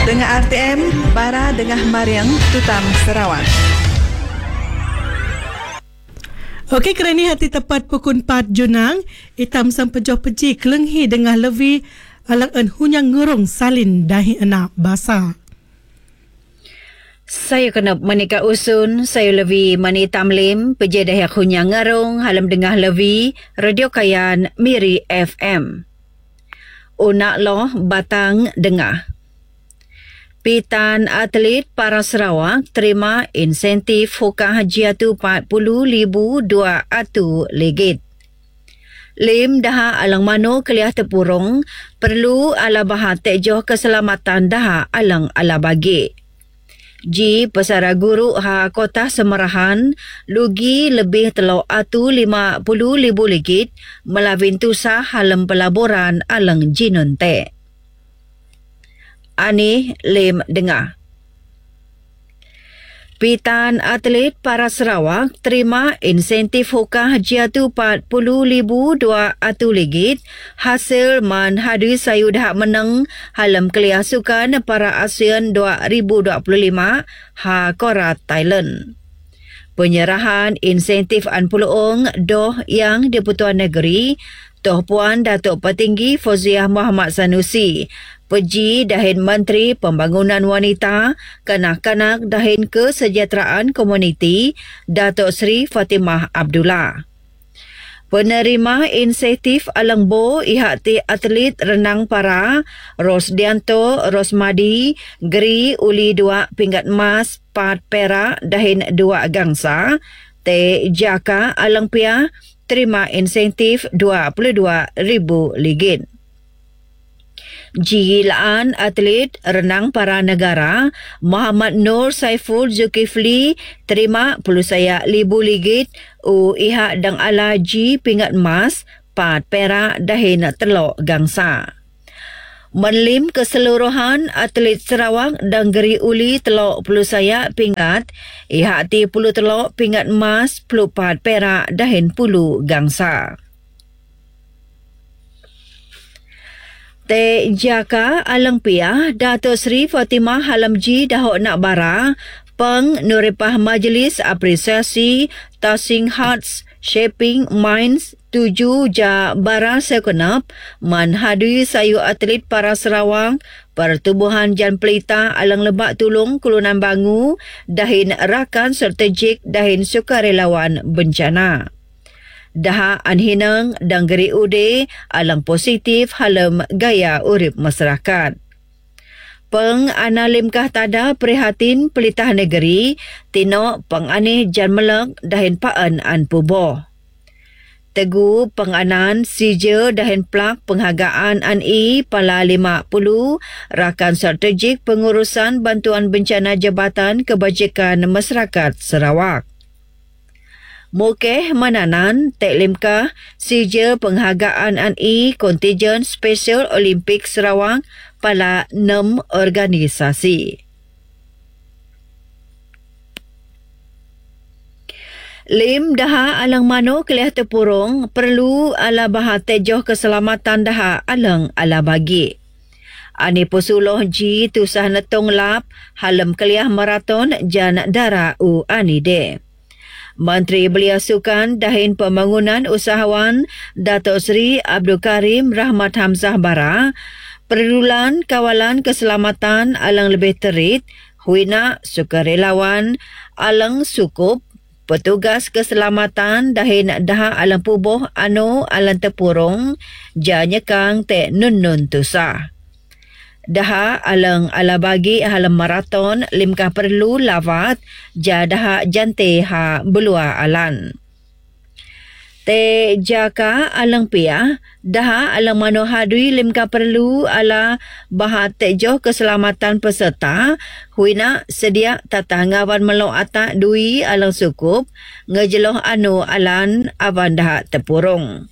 Dengan RTM, Bara Dengah Mariang, Tutam Sarawak. Okey, kerana hati tepat pukul 4 Junang, itam sampejoh peji kelenghi dengan levi alang en hunyang ngurung salin dahi enak basa. Saya kena menikah usun, saya levi mani tamlim, peji dahi hunyang ngarung, halam dengah levi, Radio Kayan, Miri FM. Unak loh batang dengah. Pitan atlet para Sarawak terima insentif hukah haji atu 40,000 dua atu legit. Lim daha alang mano keliah tepurong perlu ala bahat tejoh keselamatan daha alang ala bagi. Ji pesara guru ha kota Semerahan lugi lebih telo atu 50,000 legit melawin tusah halam pelaburan alang jinonte. Ani Lim Dengah. Pitan atlet para Sarawak terima insentif hukah haji atu 40,000 dua atu legit hasil man hadu sayudah menang halam keliah sukan para ASEAN 2025 ha Korat Thailand. Penyerahan insentif an puluong doh yang di-Pertuan Negeri Toh Puan Datuk Petinggi Fauziah Muhammad Sanusi, Peji Dahin Menteri Pembangunan Wanita, Kanak-kanak Dahin Kesejahteraan Komuniti, Datuk Seri Fatimah Abdullah. Penerima insentif Alangbo ihati atlet renang para Rosdianto Rosmadi Geri uli 2 pingat emas 4 perak dahin 2 gangsa. Te Jaka Alangpia terima insentif 22,000 legit. Jilaan atlet renang para negara Muhammad Nur Saiful Zulkifli terima pelusaya 1,000 legit u iha dang ala ji pingat emas 4 perak dahin telok gangsa. Menlim keseluruhan atlet Sarawak dan Geri uli telok pelusaya pingat iha ti 10 telok pingat emas 4 perak dahin 10 gangsa. Te Jaka Alangpia Datuk Seri Fatimah Halamji Dahok Nak Bara Peng Nuripah Majlis Apresiasi Touching Hearts Shaping Minds 7 Ja Bara Sekenap manhadui sayu atlet para Sarawak Pertubuhan Jan Pelita Alang Lebak Tulung Kulunan Bangu dahin rakan strategik dahin sukarelawan bencana. Daha anhinang dan Geri ude alang positif halam gaya urip masyarakat. Peng analimkah tada prihatin pelitah negeri tino pengane jan melek dahin paan an puboh. Tegu penganan sija dahin plak penghargaan an pala 50 rakan strategik pengurusan bantuan bencana Jabatan Kebajikan Masyarakat Sarawak. Mukeh Mananan Teklimkah sija penghargaan an kontijen Special Olimpik Sarawak pala 6 organisasi. Lim daha alang mano keliah tepurong perlu ala bahat tejoh keselamatan daha alang ala bagi. Ani posuluh ji tusah netong lap halam keliah maraton jan dara u ani de. Menteri Belia Sukan Dahin Pembangunan Usahawan Datuk Seri Abdul Karim Rahmat Hamzah Bara perlulan kawalan keselamatan alang lebih terit huina sukarelawan alang sukup petugas keselamatan dahin daha alang puboh anu alang tepurong janyekang te nun tusah. Daha alang ala bagi halam maraton limkah perlu lawat jadaha jante ha belua alan. Te Jaka alang pia daha alang mano hadui limkah perlu ala bahat tejoh keselamatan peserta huina sedia tatangawan melo atak dui alang sukup ngejeloh anu alan awan daha tepurong.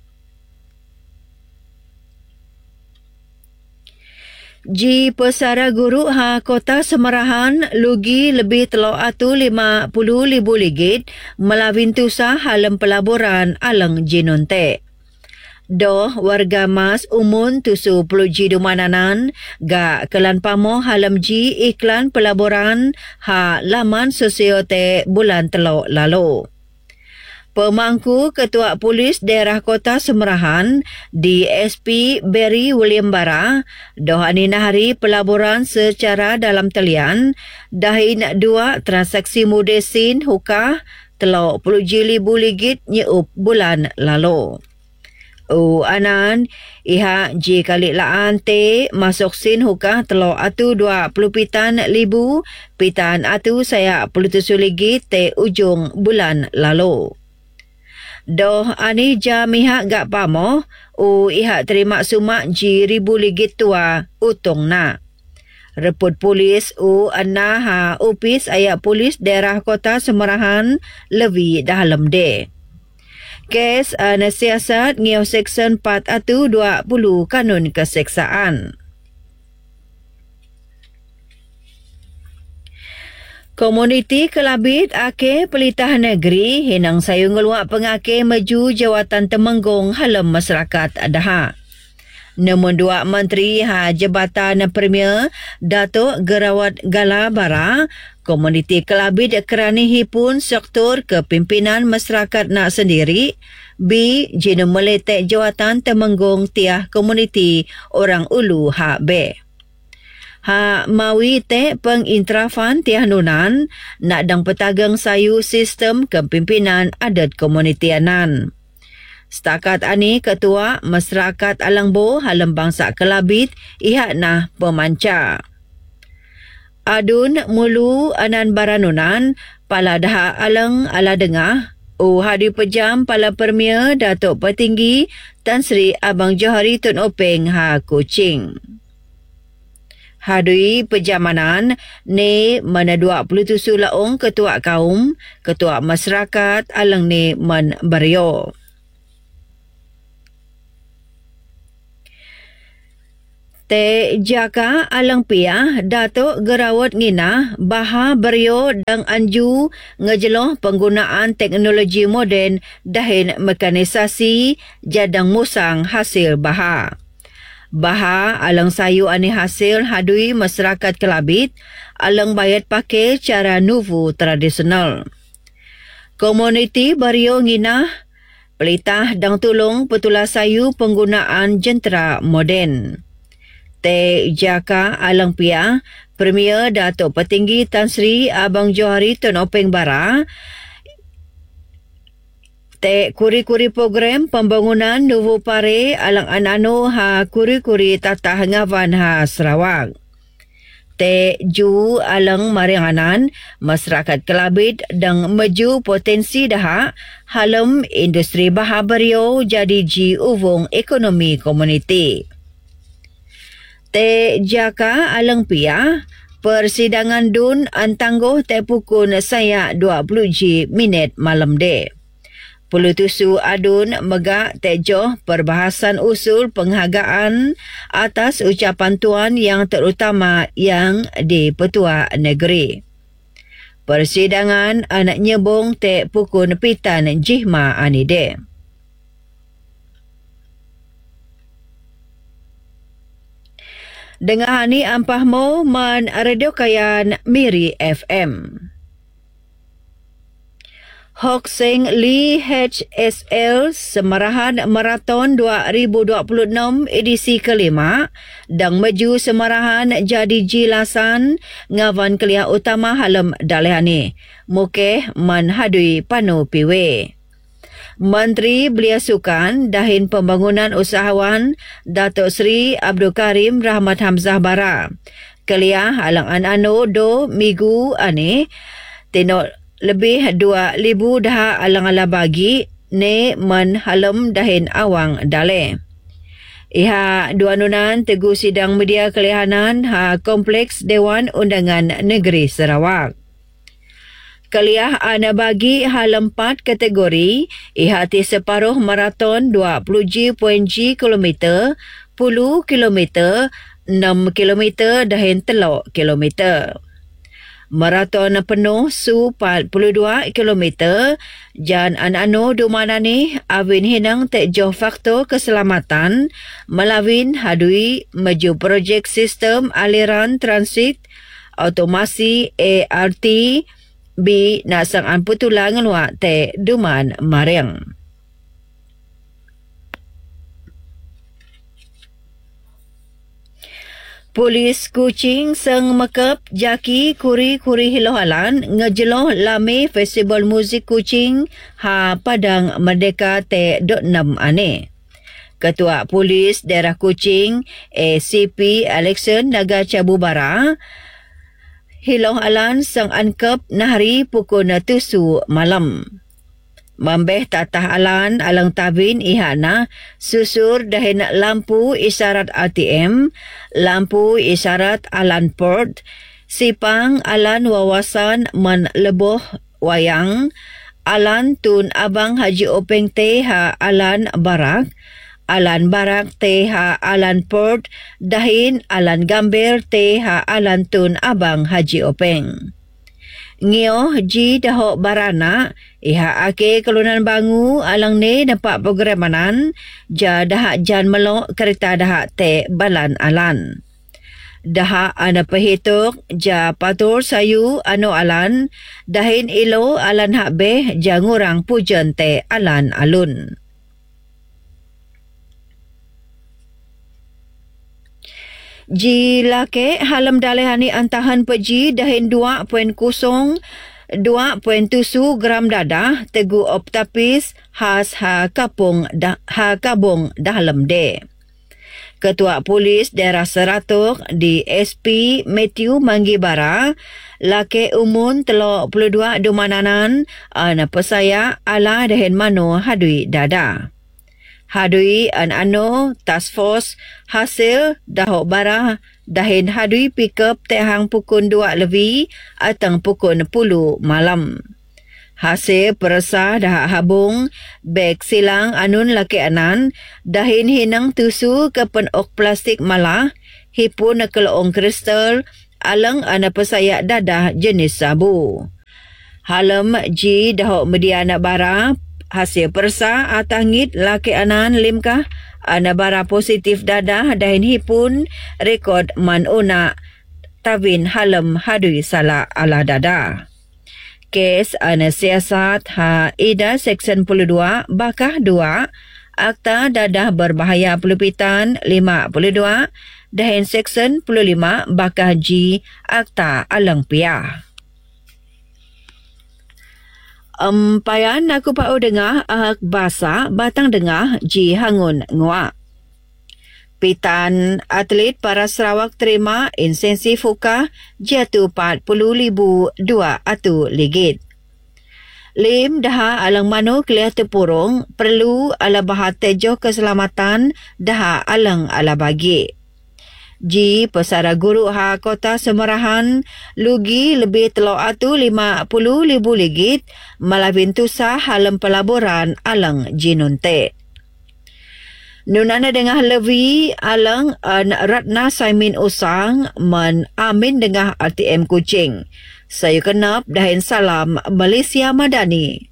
Ji pesara guru ha kota Semerahan lugi lebih telo atu 50,000 legit melawin tusah halam pelaburan alang jinonte. Doh warga mas umun tusu peluji dumananan ga kelan pamo halam ji iklan pelaburan ha laman sosio te bulan telok lalu. Pemangku Ketua Polis Daerah Kota Semerahan DSP Barry William Bara dohani nahari pelaburan secara dalam talian dahin 2 transaksi mudesin hukah telok peluji libu ligit nyeup bulan lalu. Anan iha ji kali laan te masuk sin hukah telok atu 20 pitan libu pitan atu saya pelutusu ligit te ujung bulan lalu. Doh ani jamiha gak pamo iha terima sumak ji ribu ligit tua utong na. Reput polis anna ha upis ayak polis daerah Kota Semerahan lebih dalam de. Kes nasiasat ngiau Seksyen 420 Kanun Keseksaan. Komuniti Kelabit Ake Pelitah Negeri hinang sayung ngeluak pengake maju jawatan Temenggung halam masyarakat Daha. Namun 2 Menteri Jabatan Premier Datuk Gerawat Gala Bara, komuniti Kelabit kerani pun sektor kepimpinan masyarakat nak sendiri, B. Jinu meletek jawatan Temenggung tiah komuniti orang ulu B. Mawi te pengintrafan tiah nunan nak dang petagang sayu sistem kepimpinan adat komuniti anan. Setakat ani Ketua Masyarakat Alangbo Halam Bangsa Kelabit ihak nah pemanca. Adun mulu anan baranunan pala daha alang ala dengah hadi pejam pala Premier Datuk Petinggi Tan Sri Abang Johari Tun Openg Kuching. Hadui pejamanan ne mana 27 laong ketua kaum, ketua masyarakat alang ne man Baryo. Te jaka alang pia Datuk Gerawat Ngina Baha Baryo dan anju ngejeloh penggunaan teknologi moden dahin mekanisasi jadang musang hasil baha. Baha alang sayu ani hasil hadui masyarakat Kelabit alang bayat pakai cara nuvu tradisional. Komuniti Baryo Ngina pelitah dan tolong petulah sayu penggunaan jentera moden. Te jaka alang pia Premier Datuk Petinggi Tan Sri Abang Johari Tun Openg Bara te kuri-kuri program pembangunan Nuvu Pare alang anano kuri-kuri tata ngavan Sarawak. Te ju alang maringanan masyarakat Kelabit dan maju potensi daha halam industri baha Baryo jadi ji uvung ekonomi komuniti. Te jaka alang pia persidangan dun antangguh te pukul saya 20 minit malam de. Pulutusu adun megak tejoh perbahasan usul penghargaan atas ucapan tuan yang terutama yang di Petua Negeri. Persidangan anak nyebung te pukul pitan jihma anide. Dengar ni ampahmu man radio kayan Miri FM. Hokseng Lee HSL Semarahan Marathon 2026 edisi kelima dan maju semarahan jadi jilasan ngawan kelia utama halam dalehani. Mukeh manhadui panu piwe. Menteri Belia Sukan dahin pembangunan usahawan Datuk Seri Abdul Karim Rahmat Hamzah Bara. Kelia alang anano do migu ane tenok lebih 2,000 dah alang-ala bagi ne man halam dahin awang dale. Iha dua nunan tegu sidang media kelihanan Kompleks Dewan Undangan Negeri Sarawak. Kaliah ana bagi halam 4 kategori, ihati separuh maraton 20.0 km, 10 km, 6 km dahin 3 km. Maraton penuh su 42 km jan an-ano dumana ni awin hinang tek joh faktor keselamatan melawin hadui maju projek sistem aliran transit automasi ART bi nak sang amputulang luak te duman Mariang. Polis Kuching sang mekep jaki kuri-kuri hilohalan ngejeloh lame Festival Muzik Kuching ha Padang Merdeka te 6 ane. Ketua Polis Daerah Kuching ACP Alexon Naga Cabubara hilohalan sang angkep nahari pukul 7 malam. Mambeh tatah alan alang tabin ihana susur dahin lampu isyarat ATM, lampu isyarat alan port, sipang alan wawasan man leboh wayang, alan tun abang Haji Openg te ha alan barak te ha alan port, dahin alan gamber te ha alan tun abang Haji Openg. Ngio ji dahok barana iha ake kelunan bangu alang ne nampak programanan ja dahak jan melok kereta dahak te balan alan. Dahak ana pehituk ja patur sayu ano alan dahin ilo alan hak beh ja ngurang pujan te alan alun. Ji lake halam dalehani antahan peji dahin 2.0 2.7 gram dadah tegu optapis khas ha kapung kabung dalam de. Ketua Polis Daerah Seratuk di SP Matthew Manggibara lake umun telok 22 dumananan ana pesaya ala dahin mano hadui dada. Hadui an-ano task force hasil dahok bara dahin hadui pickup tehang pukul 2 lebih atang pukul 10 malam. Hasil perasa dahak habung beg silang anun laki anan dahin hinang tusu ke penok plastik malah hipun keloong kristal alang ana pesayak dadah jenis sabu. Halam ji dahok mediana bara hasil persa atangit laki anan limkah ana bara positif dadah dahin hipun rekod manuna tawin halam hadui salah ala dadah. Kes ana siasat ha ida Seksyen 52 bakah 2 Akta Dadah Berbahaya Pelupitan 52 dahin Seksyen 15 bakah G Akta Alang Piah. Payan aku pau dengar ahak basa batang dengar ji hangun nguak. Pitan atlet para Sarawak terima insensi fukah jatuh 40,000 2 atu ligit. Lim daha alang mano kelih tepurung perlu ala bahat tejoh keselamatan daha alang ala bagi. Ji pesara guru ha kota Semerahan lugi lebih telok atu 50,000 ligit malawin tusah halam pelaburan alang jinunte. Nunana dengah levi alang Ratna Saimin Usang man amin dengah ATM Kuching. Saya kenap dahin salam Malaysia Madani.